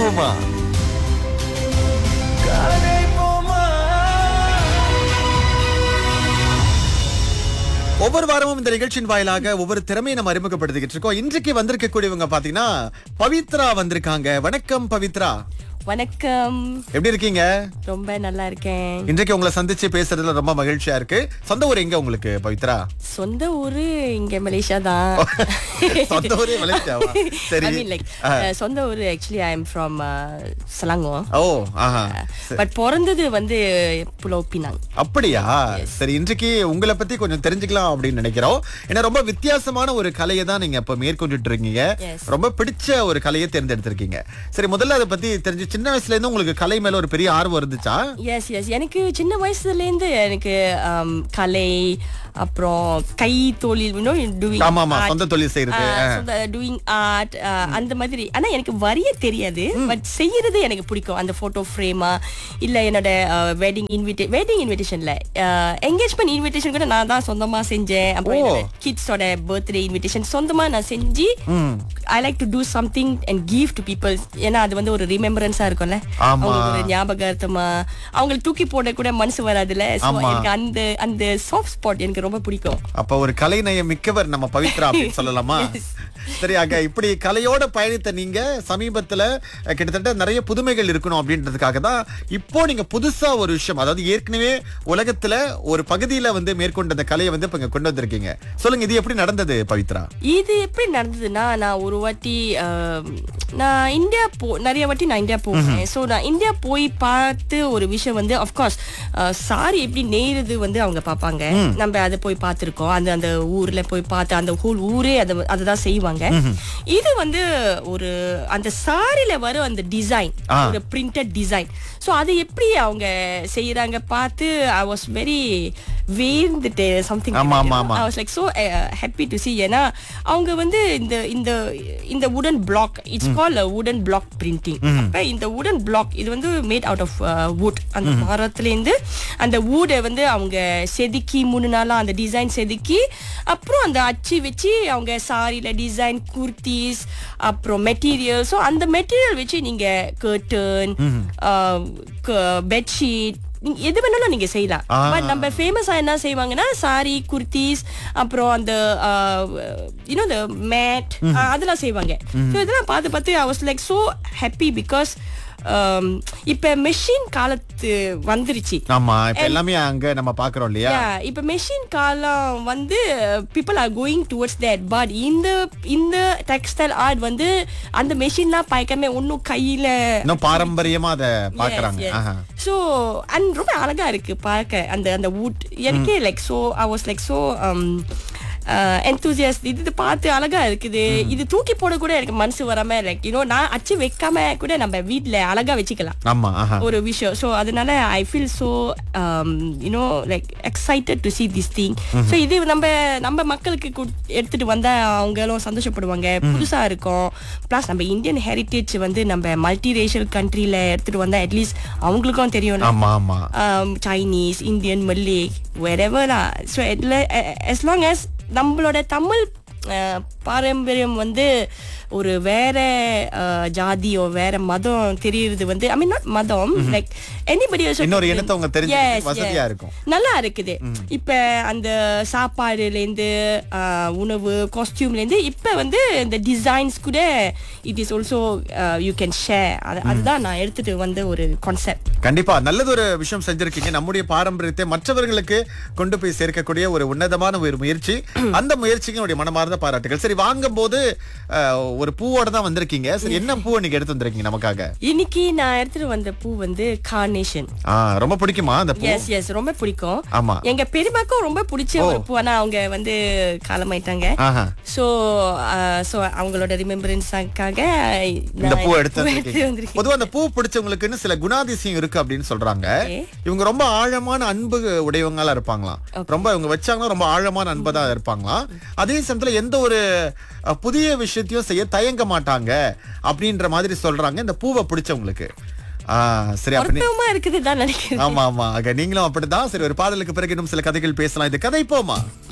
போமா. ஒவ்வொரு வாரமும் இந்த நிகழ்ச்சியின் வாயிலாக ஒவ்வொரு திறமையை நம்ம அறிமுகப்படுத்திக்கிட்டு இருக்கோம். இன்றைக்கு வந்திருக்கக்கூடியவங்க பாத்தீங்கன்னா பவித்ரா வந்திருக்காங்க. வணக்கம் பவித்ரா. வணக்கம். எப்படி இருக்கீங்க? ரொம்ப நல்லா இருக்கேன். இன்றைக்கு உங்களை சந்திச்சு பேசுறதுல ரொம்ப மகிழ்ச்சியா இருக்கு. சொந்த ஊர் எங்க உங்களுக்கு பவித்ரா? சொந்த ஊரு இங்க மலேசியா தான். சொந்த ஊரே மலேசியாவா? சரி. I mean like சொந்த ஊரு actually I am from Selangor. O, Aha. But பிறந்தது வந்து புலோ பினாங். அப்படியா? சரி, இன்றைக்கு உங்களை பத்தி கொஞ்சம் தெரிஞ்சுக்கலாம் அப்படின்னு நினைக்கிறோம். ஏன்னா ரொம்ப வித்தியாசமான ஒரு கலையை தான் நீங்க இப்ப மேற்கொண்டுட்டு இருக்கீங்க. ரொம்ப பிடிச்ச ஒரு கலையை தேர்ந்தெடுத்திருக்கீங்க. சரி, முதல்ல அதை பத்தி தெரிஞ்சு, சின்ன வயசுல இருந்து உங்களுக்கு கலை மேல ஒரு பெரிய ஆர்வம் இருந்துச்சா? எஸ் எஸ், எனக்கு சின்ன வயசுல இருந்து எனக்கு கலை, அப்புறம் கை தொழில், சொந்த தொழில் செய்யறது, டூயிங் ஆர்ட், அந்த மாதிரி. ஆனா எனக்கு வரைய தெரியாது, பட் செய்யறது எனக்கு பிடிக்கும். அந்த போட்டோ ஃப்ரேமா இல்ல என்னோட வெட்டிங் இன்விடேஷன்ல என்கேஜ்மெண்ட் இன்விடேஷன் கூட நான் தான் சொந்தமா செஞ்சேன். அப்புறம் கிட்ஸோட பர்த்டே இன்விடேஷன் சொந்தமா நான் செஞ்சு I like to do something and give to people. ஏன்னா அது வந்து ஒரு ரிமெம்பரன்ஸா இருக்கும்ல, அவங்களுக்கு ஒரு ஞாபகார்த்தமா. அவங்களுக்கு தூக்கி போட கூட மனசு வராதுல. எனக்கு அந்த அந்த சாஃப்ட் ஸ்பாட் எனக்கு ரொம்ப பிடிக்கும். அப்ப ஒரு கலை நயம் மிக்கவர் நம்ம பவித்ரா அப்படின்னு சொல்லலாமா? சரியாக, இப்படி கலையோட பயணித்த நீங்க சமீபத்துல கிட்டத்தட்ட நிறைய புதுமைகள் இருக்கணும் அப்படின்றதுக்காக தான் இப்போ நீங்க புதுசா ஒரு விஷயம், அதாவது ஏற்கனவே உலகத்துல ஒரு பகுதியில வந்து மேற்கொண்ட அந்த கலையை வந்து இப்ப கொண்டு வந்திருக்கீங்க. சொல்லுங்க, இது எப்படி நடந்தது பவித்ரா? இது எப்படி நடந்ததுன்னா, நான் ஒரு வாட்டி நான் இந்தியா நிறைய வாட்டி நான் இந்தியா போவேன். ஸோ நான் இந்தியா போய் பார்த்து ஒரு விஷயம் வந்து, அஃப்கோர்ஸ் சாரி எப்படி நெய்றது வந்து அவங்க பார்ப்பாங்க. நம்ம அதை போய் பார்த்துருக்கோம். அந்த அந்த ஊர்ல போய் பார்த்து அந்த ஹோல் ஊரே அதுதான் செய்வாங்க. இது வந்து ஒரு அந்த சாரில வரும் அந்த டிசைன், ஒரு பிரிண்டட் டிசைன். ஸோ அது எப்படி அவங்க செய்யறாங்க பார்த்து I was very வேர்ந்துட்டு something. I was like so happy to see. ஏன்னா அவங்க வந்து இந்த வுடன் பிளாக், இட்ஸ் கால்ட் வுடன் பிளாக் பிரிண்டிங். அப்ப இந்த வுடன் பிளாக் இது வந்து மேட் அவுட் ஆஃப் வுட். அந்த மரத்துல இருந்து அந்த வுடை வந்து அவங்க செதுக்கி 3 நாளா அந்த டிசைன் செதுக்கி, அப்புறம் அந்த அச்சு வச்சு அவங்க சாரியில டிசைன், குர்த்திஸ், அப்புறம் மெட்டீரியல். ஸோ அந்த மெட்டீரியல் வச்சு நீங்க கர்டன், பெட்ஷீட், எது வேணாலும் நீங்க செய்யலாம். பட் நம்ம ஃபேமஸா என்ன செய்வாங்கன்னா சாரி, குர்த்திஸ், அப்புறம் அந்த the மேட், அதெல்லாம் செய்வாங்க. ஸோ இதெல்லாம் பார்த்து I was like so happy because இப்ப மெஷின் காலத்து வந்துருச்சு. ஆமா, இப்ப எல்லாமே அங்க நம்ம பாக்குறோம் இல்லையா? இப்ப மெஷின் காலம் வந்து people are going towards that. but இந்த டெக்ஸ்டைல் ஆர்ட் வந்து அந்த மெஷின்லாம் பார்க்காம இன்னும் கையில இன்னும் பாரம்பரியமா அத பாக்குறாங்க. சோ அண்ட் ரொம்ப அழகா இருக்கு பார்க்க அந்த வுட். எனக்கே like so I was like so enthusiastic. இது பார்த்து அழகா இருக்குது. இது தூக்கி போட கூட எனக்கு மனசு வராம, லைக் நான் அச்சு வைக்காம கூட நம்ம வீட்ல அழகா வச்சுக்கலாம். ஆமா, ஒரு விஷயம். சோ அதனால I feel so like excited to see this thing. so இது நம்ம மக்களுக்கு எடுத்துட்டு வந்தா அவங்களும் சந்தோஷப்படுவாங்க. புதுசா இருக்கும். பிளஸ் நம்ம இந்தியன் ஹெரிட்டேஜ் வந்து நம்ம மல்டி ரேஷியல் கண்ட்ரில எடுத்துட்டு வந்தா அட்லீஸ்ட் அவங்களுக்கும் தெரியும். Chinese, Indian, மல்லே, wherever lah. so as long as நம்மளோட தமிழ் பாரம்பரியம் வந்து ஒரு வேற ஜாதியோ வேற மதம் தெரியுது வந்து, ஐ மீன் நாட் மதம், லைக் எனிபடி இன்னொரு இனத்தை அவங்க தெரிஞ்சு வசதியா இருக்கும். நல்லா இருக்குது. இப்ப அந்த சாப்பாடுல இருந்து உணவு, காஸ்டியூம்ல இருந்து இப்ப வந்து இந்த டிசைன்ஸ் கூட it is also you can share. அதுதான் நான் எடுத்துட்டு வந்து ஒரு கான்செப்ட். கண்டிப்பா நல்லது ஒரு விஷயம் செஞ்சிருக்கீங்க. நம்முடைய பாரம்பரியத்தை மற்றவர்களுக்கு கொண்டு போய் சேர்க்கக்கூடிய ஒரு உன்னதமான ஒரு முயற்சி. அந்த முயற்சிக்கு என்னுடைய மனமார்ந்த பாராட்டுகள். சரி, வாங்கும் போது ஒரு பூவோட தான் வந்திருக்கீங்க. சரி, என்ன பூ நீங்க எடுத்து வந்திருக்கீங்க நமக்காக? இன்னைக்கு நான் எடுத்துட்டு வந்த பூ வந்து கார்னேஷன். ரொம்ப பிடிக்குமா அந்த பூ? எஸ், ரொம்ப பிடிக்கும். ஆமா, எங்க பெரியமாக்கும் ரொம்ப பிடிச்ச ஒரு பூ. ஆனா அவங்க வந்து காலமாயிட்டாங்க. சோ அவங்களோட ரிமெம்பரன்ஸ்க்காக இந்த பூ எடுத்து வந்திருக்கீங்க. பொதுவா அந்த பூ பிடிச்சவங்களுக்குன்னு சில குணாதிசயம் இருக்கு அப்படின்னு சொல்றாங்க. இவங்க ரொம்ப ஆழமான அன்பு உடையவங்களா இருப்பாங்களாம். ரொம்ப இவங்க வச்சாங்கன்னா ரொம்ப ஆழமான அன்பா தான் இருப்பாங்களாம். அதே சமயத்துல எந்த ஒரு புதிய விஷயத்தையும் செய்ய தயங்க மாட்டாங்க அப்படின்ற மாதிரி சொல்றாங்க இந்த பூவை பிடிச்சவங்களுக்கு. சரி, இருக்குது தான் நினைக்கிறேன். ஆமா, நீங்களும் அப்படிதான். சரி, ஒரு பாடலுக்கு பிறகு இன்னும் சில கதைகள் பேசலாம். இது கதை போமா.